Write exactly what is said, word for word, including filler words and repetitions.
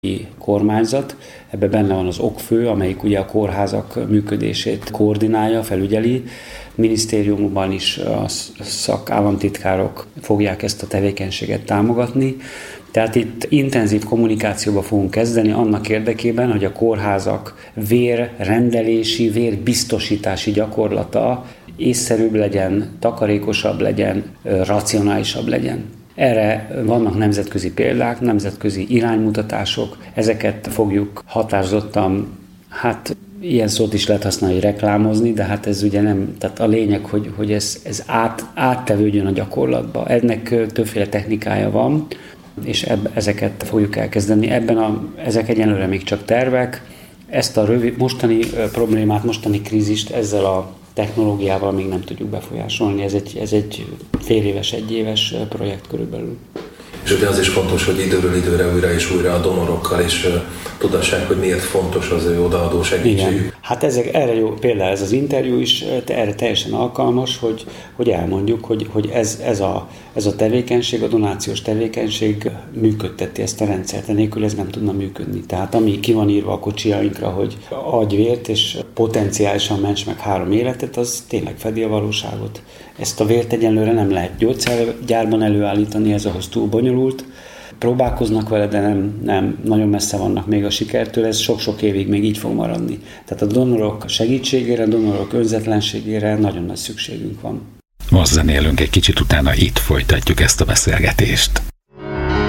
kormányzat. Ebben benne van az okfő, amelyik ugye a kórházak működését koordinálja, felügyeli. Minisztériumban is a szakállamtitkárok fogják ezt a tevékenységet támogatni. Tehát itt intenzív kommunikációba fogunk kezdeni annak érdekében, hogy a kórházak vérrendelési, vérbiztosítási gyakorlata észszerűbb legyen, takarékosabb legyen, racionálisabb legyen. Erre vannak nemzetközi példák, nemzetközi iránymutatások, ezeket fogjuk határozottan, hát ilyen szót is lehet használni, hogy reklámozni, de hát ez ugye nem, tehát a lényeg, hogy, hogy ez, ez át, áttevődjön a gyakorlatba. Ennek többféle technikája van, és eb, ezeket fogjuk elkezdeni. Ebben a, ezek egyenlőre még csak tervek. Ezt a rövid, mostani problémát, mostani krízist ezzel a technológiával még nem tudjuk befolyásolni. Ez egy, ez egy fél éves, egy éves projekt körülbelül. És ugye az is fontos, hogy időről időre újra és újra a donorokkal is tudassák, hogy miért fontos az ő odaadó segítségük. Igen. Hát ezek, erre jó például ez az interjú is erre teljesen alkalmas, hogy, hogy elmondjuk, hogy, hogy ez, ez, a, ez a tevékenység, a donációs tevékenység működteti ezt a rendszert, enélkül ez nem tudna működni. Tehát ami ki van írva a kocsiainkra, hogy adj vért, és potenciálisan ments meg három életet, az tényleg fedi a valóságot. Ezt a vért egyenlőre nem lehet gyógyszergyárban előállítani, ez ahhoz túl bonyolult. Próbálkoznak vele, de nem, nem nagyon messze vannak még a sikertől, ez sok-sok évig még így fog maradni. Tehát a donorok segítségére, a donorok önzetlenségére nagyon nagy szükségünk van. Most zenélünk egy kicsit, utána itt folytatjuk ezt a beszélgetést.